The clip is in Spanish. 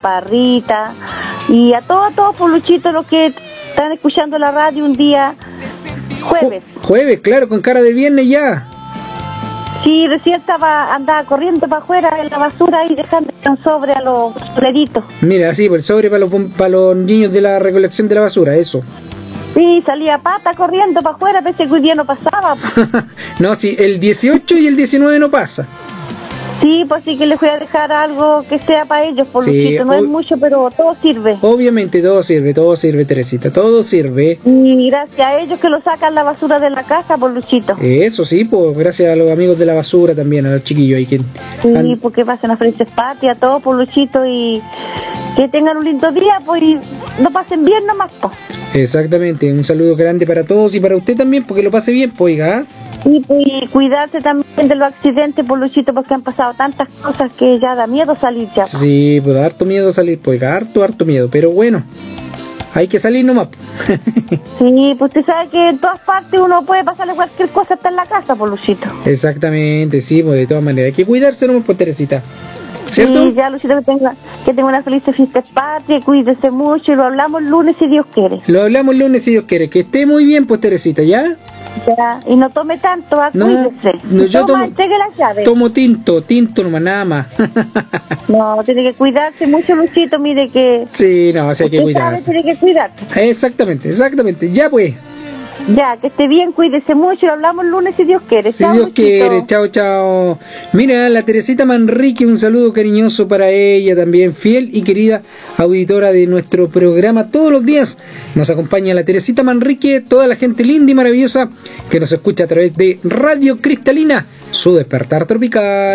Parrita y a todos por Luchito, los que están escuchando la radio un día jueves. Jueves, claro, con cara de viernes ya. Sí, recién andaba corriendo para afuera en la basura y dejando un sobre a los pleditos. Mira, sí, el sobre para los niños de la recolección de la basura, eso. Sí, salía pata corriendo para afuera, pensé que hoy día no pasaba. No, sí, el 18 y el 19 no pasa. Sí, pues sí que les voy a dejar algo que sea para ellos, por sí, Luchito, no es mucho, pero todo sirve. Obviamente todo sirve, Teresita, todo sirve. Y gracias a ellos que lo sacan la basura de la casa, por Luchito. Eso sí, pues gracias a los amigos de la basura también, a los chiquillos ahí que... Sí, porque pasen a felices patrias, todo por Luchito, y que tengan un lindo día, pues, y no pasen bien nomás, pues. Exactamente, un saludo grande para todos y para usted también, porque lo pase bien, pues, oiga. Y cuidarse también de los accidentes, por Luchito, porque han pasado tantas cosas que ya da miedo salir ya. Sí, pues da harto miedo salir, pues, oiga, harto miedo, pero bueno, hay que salir nomás. Sí, pues usted sabe que en todas partes uno puede pasarle cualquier cosa hasta en la casa, por Luchito. Exactamente, sí, pues de todas maneras, hay que cuidarse nomás, pues, Teresita. ¿Cierto? Sí, ya Luchito, que tenga una feliz fiesta patria, cuídese mucho y lo hablamos el lunes si Dios quiere. Lo hablamos el lunes si Dios quiere, que esté muy bien, pues, Teresita, ¿ya? Ya, y no tome tanto, cuídese. No, yo entregue las llaves. Tomo tinto nomás, nada más. No, tiene que cuidarse mucho, Luchito, mire que... Sí, no, sí hay que cuidarse. Tiene que cuidarse. Exactamente, ya pues. Ya, que esté bien, cuídese mucho y hablamos el lunes si Dios quiere. Si Dios quiere, chao. Mira, la Teresita Manrique, un saludo cariñoso para ella también, fiel y querida auditora de nuestro programa. Todos los días nos acompaña la Teresita Manrique, toda la gente linda y maravillosa que nos escucha a través de Radio Cristalina, su despertar tropical.